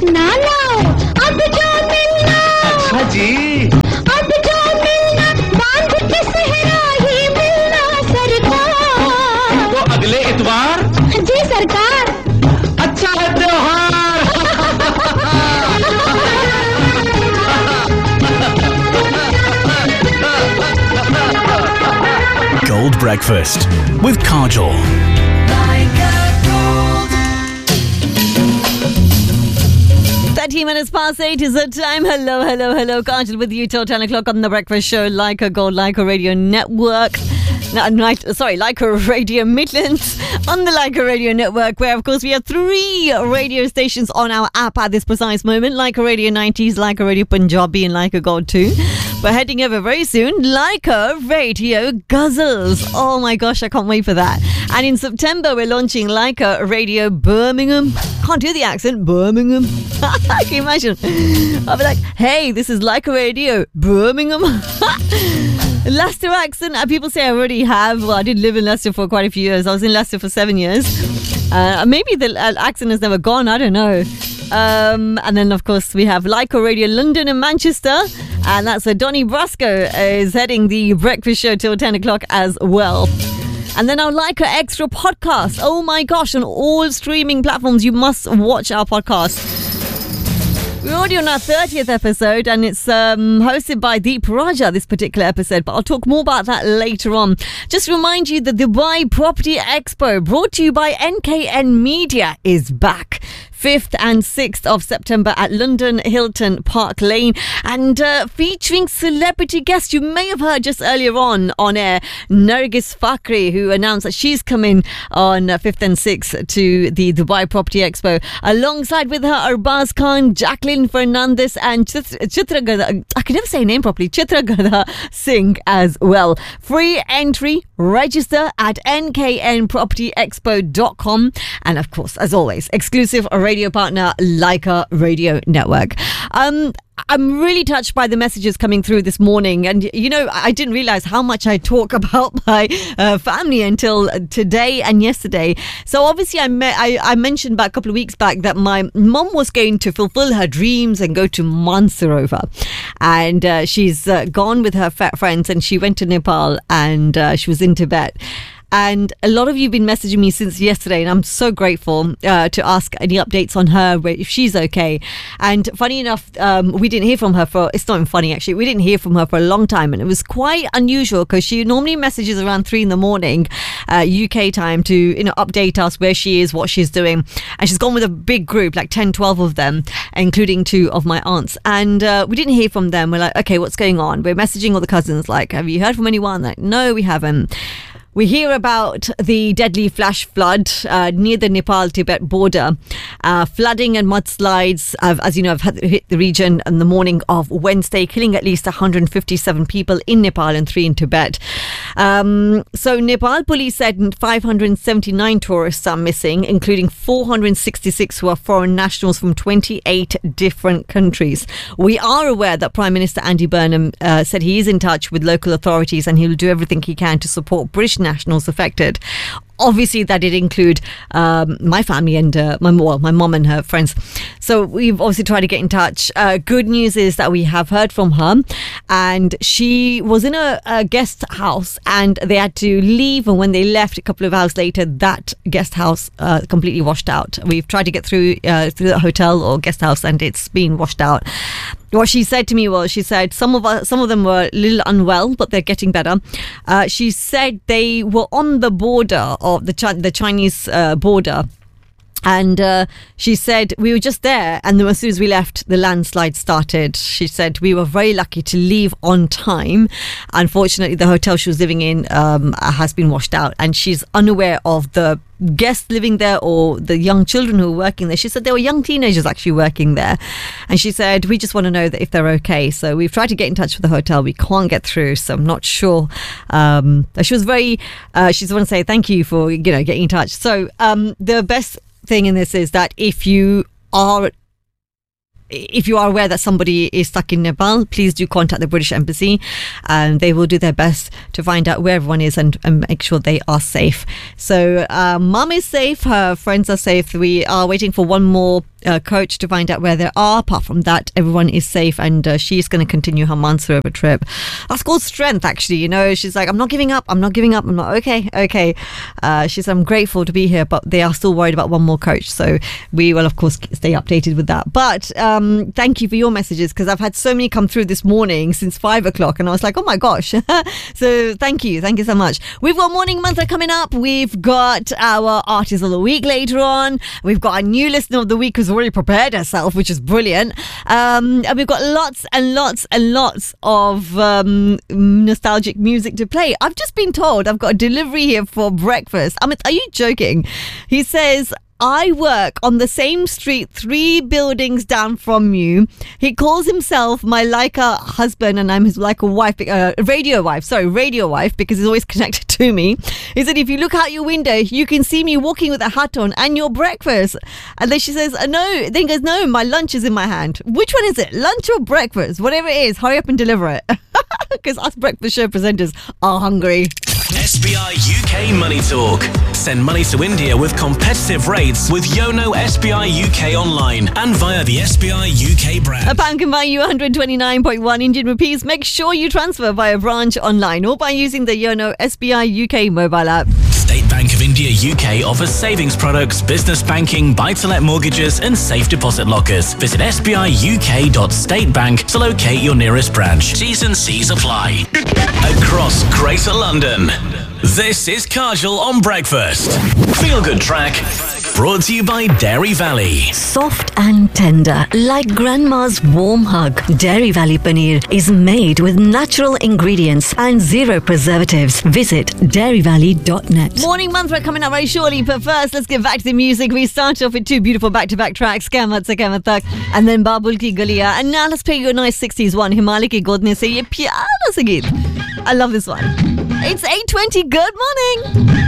ना लाओ, अब जो मिलना। अच्छा जी, अब जो मिलना बांध के सहरा ही मिलना सरकार। तो अगले इतवार? जी सरकार। अच्छा है त्योहार। Gold Breakfast with Kajol. 30 minutes past 8 is the time. Hello. Kajol with you till 10 o'clock on the breakfast show. Like a Gold, Like a Radio Network. Like a Radio Midlands on the Like a Radio Network, where of course we have 3 radio stations on our app at this precise moment. Like a Radio 90s, Like a Radio Punjabi, and Like a Gold 2. We're heading over very soon. Like a Radio Guzzles. Oh my gosh, I can't wait for that. And in September, we're launching Like a Radio Birmingham. Can't do the accent, Birmingham. Can you imagine? I'll be like, hey, this is Like a Radio Birmingham. Leicester accent. People say I already have. Well, I did live in Leicester for quite a few years. I was in Leicester for 7 years. Maybe the accent has never gone. I don't know. And then, of course, we have Like a Radio London and Manchester. And that's Donny Brasco is heading the breakfast show till 10 o'clock as well. And then our Like a Extra podcast. Oh my gosh, on all streaming platforms, you must watch our podcast. We're already on our 30th episode, and it's hosted by Deep Raja, this particular episode, but I'll talk more about that later on. Just remind you that the Dubai Property Expo, brought to you by NKN Media, is back. 5th and 6th of September at London Hilton Park Lane, and featuring celebrity guests. You may have heard just earlier on air Nargis Fakhri, who announced that she's coming on 5th and 6th to the Dubai Property Expo, alongside with her Arbaz Khan, Jacqueline Fernandez, and Chitra Gadha. I can never say her name properly. Chitra Gadha Singh as well. Free entry. Register at nknpropertyexpo.com, and of course, as always, exclusive radio partner Leica Radio Network. I'm really touched by the messages coming through this morning, and you know, I didn't realize how much I talk about my family until today and yesterday. So obviously I mentioned about a couple of weeks back that my mum was going to fulfill her dreams and go to Mansarovar, and she's gone with her friends, and she went to Nepal, and she was in Tibet. And a lot of you have been messaging me since yesterday, and I'm so grateful to ask any updates on her, if she's okay. And funny enough, we didn't hear from her it's not even funny actually, we didn't hear from her for a long time, and it was quite unusual because she normally messages around 3 in the morning UK time to update us where she is, what she's doing. And she's gone with a big group, like 10-12 of them, including 2 of my aunts, and we didn't hear from them. We're like, okay, what's going on? We're messaging all the cousins like, have you heard from anyone? Like, no, we haven't. We hear about the deadly flash flood near the Nepal-Tibet border. Flooding and mudslides, as you know, have hit the region in the morning of Wednesday, killing at least 157 people in Nepal and 3 in Tibet. So Nepal police said 579 tourists are missing, including 466 who are foreign nationals from 28 different countries. We are aware that Prime Minister Andy Burnham said he is in touch with local authorities, and he'll do everything he can to support British nationals affected. Obviously, that did include my family and my mom and her friends. So we've obviously tried to get in touch. Good news is that we have heard from her, and she was in a guest house, and they had to leave. And when they left, a couple of hours later, that guest house completely washed out. We've tried to get through the hotel or guest house, and it's been washed out. What she said to me was, she said some of them were a little unwell, but they're getting better. She said they were on the border of the Chinese border, and she said we were just there, and then as soon as we left, the landslide started. She said we were very lucky to leave on time. Unfortunately, the hotel she was living in has been washed out, and she's unaware of the guests living there or the young children who were working there. She said there were young teenagers actually working there, and she said we just want to know that if they're okay. So we've tried to get in touch with the hotel, we can't get through, so I'm not sure. She was very she just want to say thank you for getting in touch. So the best thing in this is that if you are aware that somebody is stuck in Nepal, please do contact the British Embassy, and they will do their best to find out where everyone is and make sure they are safe. So mum is safe, her friends are safe. We are waiting for one more coach to find out where they are. Apart from that, everyone is safe, and she's going to continue her Mansarovar trip. That's called strength, actually. You know, she's like, I'm not giving up. I'm like, okay. She said, I'm grateful to be here, but they are still worried about one more coach. So we will, of course, stay updated with that. But thank you for your messages, because I've had so many come through this morning since 5 o'clock, and I was like, oh my gosh. So thank you so much. We've got Morning Mantra coming up. We've got our Artist of the Week later on. We've got a new listener of the week who's already prepared herself, which is brilliant. And we've got lots and lots and lots of nostalgic music to play. I've just been told I've got a delivery here for breakfast. Amit, are you joking? He says, I work on the same street 3 buildings down from you. He calls himself my Leica husband, and I'm his Leica wife, radio wife, because he's always connected to me. He said, if you look out your window, you can see me walking with a hat on and your breakfast. And then she says, no. Then he goes, no, my lunch is in my hand. Which one is it? Lunch or breakfast? Whatever it is, hurry up and deliver it. Because us breakfast show presenters are hungry. SBI UK Money Talk. Send money to India with competitive rates with Yono SBI UK online and via the SBI UK brand. A pound can buy you 129.1 Indian rupees. Make sure you transfer via branch online or by using the Yono SBI UK mobile app. State Bank of India UK offers savings products, business banking, buy-to-let mortgages and safe deposit lockers. Visit sbiuk.statebank to locate your nearest branch. T's and C's apply. Across Greater London, this is Kajal on Breakfast. Feel Good Track, brought to you by Dairy Valley. Soft and tender, like grandma's warm hug. Dairy Valley Paneer is made with natural ingredients and 0 preservatives. Visit dairyvalley.net. Morning Mantra coming up very shortly, but first let's get back to the music. We start off with 2 beautiful back-to-back tracks, Kamat Se Kamat Tak and then Babul Ki Galiya. And now let's play you a nice 60s one, Himali Ki Godne Se Ye Pyara Se Geet. I love this one. It's 8:20. Good morning.